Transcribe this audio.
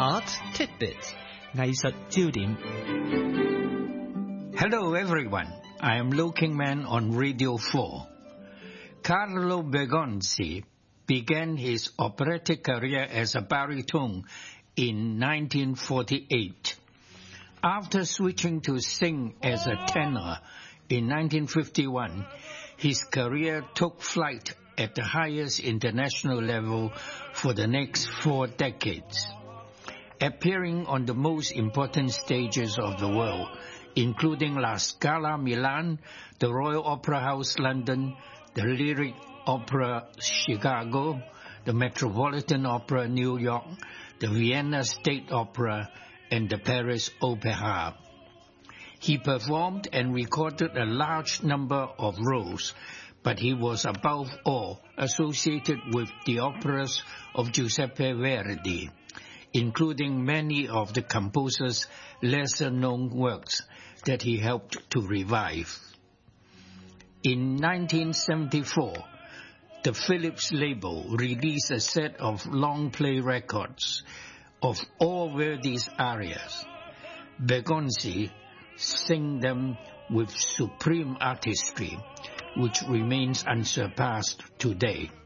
Art Tidbits 藝術焦點 Hello everyone, I am Lou Kingman on Radio 4. Carlo Bergonzi began his operatic career as a baritone in 1948. After switching to sing as a tenor in 1951, his career took flight at the highest international level for the next 4 decades. Appearing on the most important stages of the world, including La Scala Milan, the Royal Opera House London, the Lyric Opera Chicago, the Metropolitan Opera New York, the Vienna State Opera, and the Paris Opera. He performed and recorded a large number of roles, but he was above all associated with the operas of Giuseppe Verdi, including many of the composer's lesser-known works that he helped to revive. In 1974, the Philips label released a set of long-play records of all Verdi's arias. Bergonzi sang them with supreme artistry, which remains unsurpassed today.